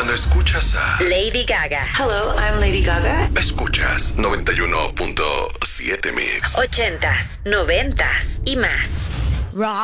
Cuando escuchas a Lady Gaga. Hello, I'm Lady Gaga. Escuchas 91.7 Mix. 80s, 90s y más. Rock.